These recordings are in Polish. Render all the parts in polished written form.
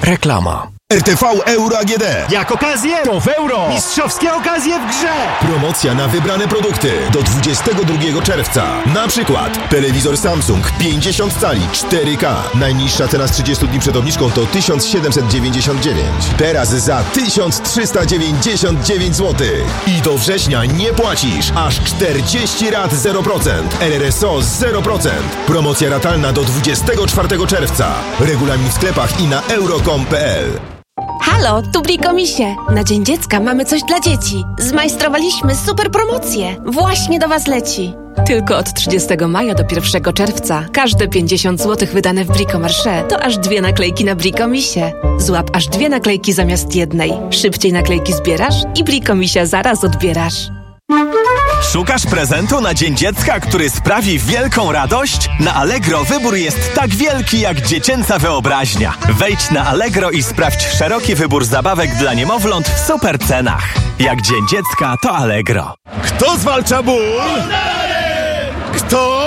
Reklama. RTV Euro AGD. Jak okazję, to w euro. Mistrzowskie okazje w grze. Promocja na wybrane produkty do 22 czerwca. Na przykład telewizor Samsung 50 cali 4K. Najniższa cena z 30 dni przed obniżką to 1799. Teraz za 1399 zł. I do września nie płacisz. Aż 40 rat 0%. RRSO 0%. Promocja ratalna do 24 czerwca. Regulamin w sklepach i na euro.com.pl. Halo, tu Brikomisie. Na Dzień Dziecka mamy coś dla dzieci. Zmajstrowaliśmy super promocję. Właśnie do Was leci. Tylko od 30 maja do 1 czerwca każde 50 zł wydane w Bricomarché to aż 2 naklejki na Brikomisie. Złap aż 2 naklejki zamiast jednej. Szybciej naklejki zbierasz i Brikomisia zaraz odbierasz. Szukasz prezentu na Dzień Dziecka, który sprawi wielką radość? Na Allegro wybór jest tak wielki jak dziecięca wyobraźnia. Wejdź na Allegro i sprawdź szeroki wybór zabawek dla niemowląt w super cenach. Jak Dzień Dziecka, to Allegro. Kto zwalcza ból? Kto?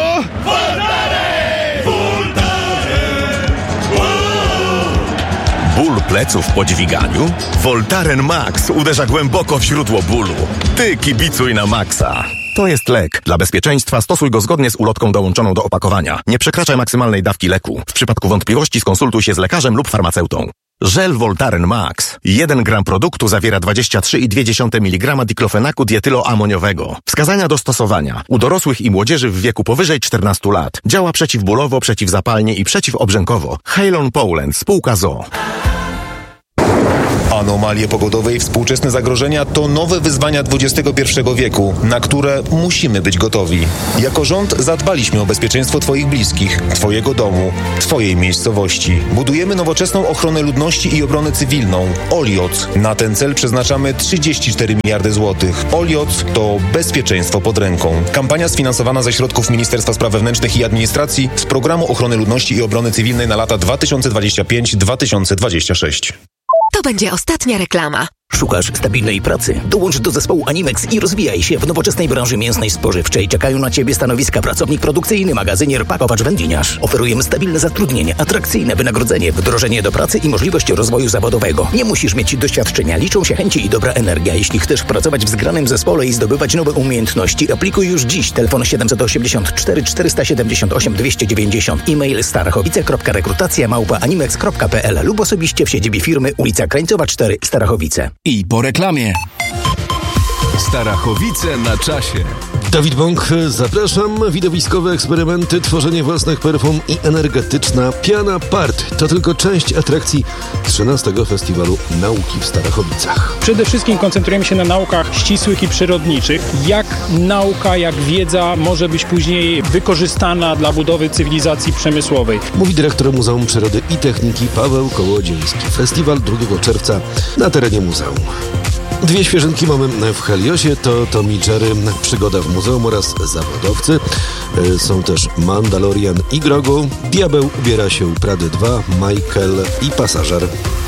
Ból pleców po dźwiganiu? Voltaren Max uderza głęboko w źródło bólu. Ty kibicuj na Maxa. To jest lek. Dla bezpieczeństwa stosuj go zgodnie z ulotką dołączoną do opakowania. Nie przekraczaj maksymalnej dawki leku. W przypadku wątpliwości skonsultuj się z lekarzem lub farmaceutą. Żel Voltaren Max. 1 gram produktu zawiera 23,2 mg diklofenaku dietyloamoniowego. Wskazania do stosowania. U dorosłych i młodzieży w wieku powyżej 14 lat. Działa przeciwbólowo, przeciwzapalnie i przeciwobrzękowo. Halon Poland, spółka ZOO. Anomalie pogodowe i współczesne zagrożenia to nowe wyzwania XXI wieku, na które musimy być gotowi. Jako rząd zadbaliśmy o bezpieczeństwo Twoich bliskich, Twojego domu, Twojej miejscowości. Budujemy nowoczesną ochronę ludności i obronę cywilną. OLIOC. Na ten cel przeznaczamy 34 miliardy złotych. OLIOC to bezpieczeństwo pod ręką. Kampania sfinansowana ze środków Ministerstwa Spraw Wewnętrznych i Administracji z Programu Ochrony Ludności i Obrony Cywilnej na lata 2025-2026. To będzie ostatnia reklama. Szukasz stabilnej pracy? Dołącz do zespołu Animex i rozwijaj się w nowoczesnej branży mięsnej spożywczej. Czekają na Ciebie stanowiska pracownik produkcyjny, magazynier, pakowacz, wędliniarz. Oferujemy stabilne zatrudnienie, atrakcyjne wynagrodzenie, wdrożenie do pracy i możliwość rozwoju zawodowego. Nie musisz mieć doświadczenia, liczą się chęci i dobra energia. Jeśli chcesz pracować w zgranym zespole i zdobywać nowe umiejętności, aplikuj już dziś. Telefon 784 478 290. E-mail starachowice.rekrutacja@animex.pl lub osobiście w siedzibie firmy ulica Krańcowa 4, Starachowice. I po reklamie. Starachowice na czasie. Dawid Bąk, zapraszam. Widowiskowe eksperymenty, tworzenie własnych perfum i energetyczna piana part. To tylko część atrakcji 13. Festiwalu Nauki w Starachowicach. Przede wszystkim koncentrujemy się na naukach ścisłych i przyrodniczych. Jak nauka, jak wiedza może być później wykorzystana dla budowy cywilizacji przemysłowej. Mówi dyrektor Muzeum Przyrody i Techniki Paweł Kołodziejski. Festiwal 2 czerwca na terenie muzeum. 2 świeżynki mamy w Heliosie, to Tom i Jerry, przygoda w muzeum oraz zawodowcy. Są też Mandalorian i Grogu, Diabeł ubiera się u Prady 2, Michael i Pasażer.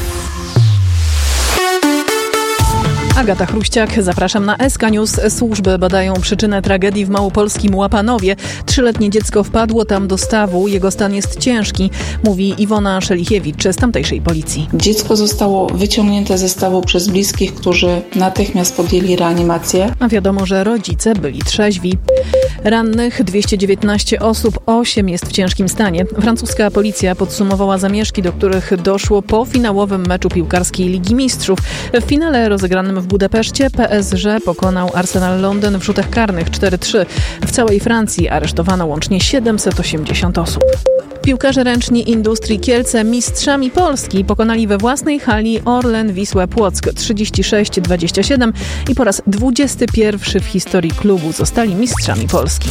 Agata Chruściak, zapraszam na SK News. Służby badają przyczynę tragedii w małopolskim Łapanowie. 3-letnie dziecko wpadło tam do stawu. Jego stan jest ciężki, mówi Iwona Szelichiewicz z tamtejszej policji. Dziecko zostało wyciągnięte ze stawu przez bliskich, którzy natychmiast podjęli reanimację. A wiadomo, że rodzice byli trzeźwi. Rannych 219 osób, 8 jest w ciężkim stanie. Francuska policja podsumowała zamieszki, do których doszło po finałowym meczu piłkarskiej Ligi Mistrzów. W finale rozegranym w Budapeszcie PSG pokonał Arsenal Londyn w rzutach karnych 4-3. W całej Francji aresztowano łącznie 780 osób. Piłkarze ręczni Industrii Kielce mistrzami Polski pokonali we własnej hali Orlen Wisłę Płock 36-27 i po raz 21 w historii klubu zostali mistrzami Polski.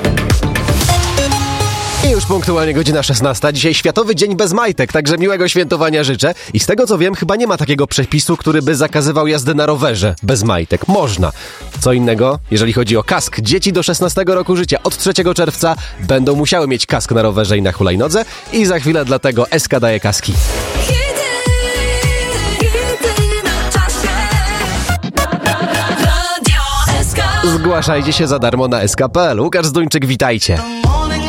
I już punktualnie godzina 16. Dzisiaj Światowy Dzień Bez Majtek, także miłego świętowania życzę. I z tego co wiem, chyba nie ma takiego przepisu, który by zakazywał jazdy na rowerze bez majtek. Można. Co innego, jeżeli chodzi o kask. Dzieci do 16 roku życia od 3 czerwca będą musiały mieć kask na rowerze i na hulajnodze. I za chwilę dlatego SK daje kaski. Zgłaszajcie się za darmo na SK.pl. Łukasz Zduńczyk, witajcie.